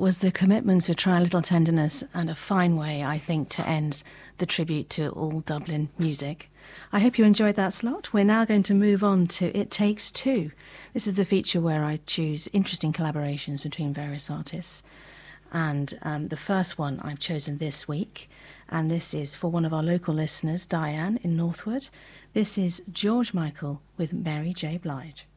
was The Commitments with Try a Little Tenderness, and a fine way, I think, to end the tribute to all Dublin music. I hope you enjoyed that slot. We're now going to move on to It Takes Two. This is the feature where I choose interesting collaborations between various artists. And the first one I've chosen this week, and this is for one of our local listeners, Diane in Northwood. This is George Michael with Mary J. Blige.